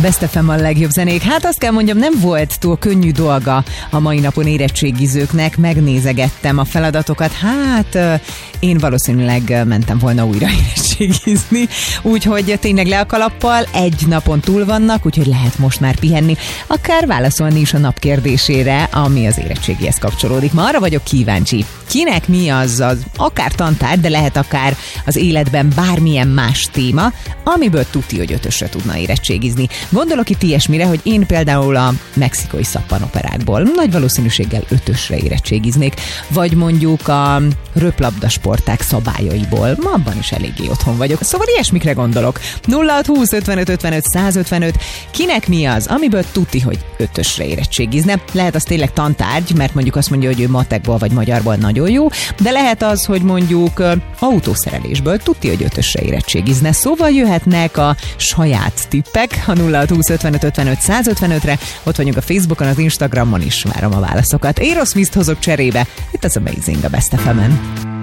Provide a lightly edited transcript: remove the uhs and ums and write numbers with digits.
Best FM a legjobb zenék. Hát azt kell mondjam, nem volt túl könnyű dolga a mai napon érettségizőknek. Megnézegettem a feladatokat. Hát én valószínűleg mentem volna újra érettségizni. Úgyhogy tényleg le a kalappal, egy napon túl vannak, úgyhogy lehet most már pihenni. Akár válaszolni is a nap kérdésére, ami az érettségihez kapcsolódik. Ma arra vagyok kíváncsi. Kinek mi az akár tantárgy, de lehet akár az életben bármilyen más téma, amiből tuti, hogy 5-ösre tudna érettségizni. Gondolok itt ilyesmire, hogy én például a mexikai szappanoperákból nagy valószínűséggel 5-ösre érettségiznék, vagy mondjuk a röplabda sporták szabályaiból. Abban is eléggé otthon vagyok. Szóval ilyesmikre gondolok. 0620 55 55 155. Kinek mi az, amiből tuti, hogy 5-ösre érettségizne? Lehet az tényleg tantárgy, mert mondjuk azt mondja, hogy ő matekból vagy magyarból nagyon jó, de lehet az, hogy mondjuk autószerelésből tuti, hogy 5-ösre érettségizne. Szóval jöhetnek a saját tippek a 0620 55 55 155-re. Ott vagyunk a Facebookon, az Instagramon is várom a válaszokat. Aerosmith hozok cserébe. Itt az Amazing a Best FM-en.